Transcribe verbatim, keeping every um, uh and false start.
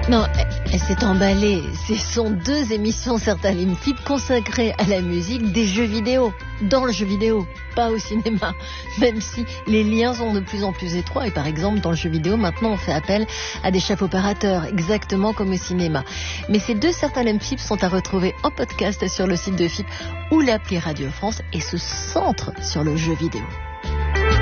Non, elle s'est emballée. Ce sont deux émissions Certains Lim Flip consacrées à la musique des jeux vidéo. Dans le jeu vidéo, pas au cinéma. Même si les liens sont de plus en plus étroits. Et par exemple, dans le jeu vidéo, maintenant, on fait appel à des chefs opérateurs, exactement comme au cinéma. Mais ces deux Certains Lim Flip sont à retrouver en podcast sur le site de F I P ou l'appli Radio France et se centrent sur le jeu vidéo.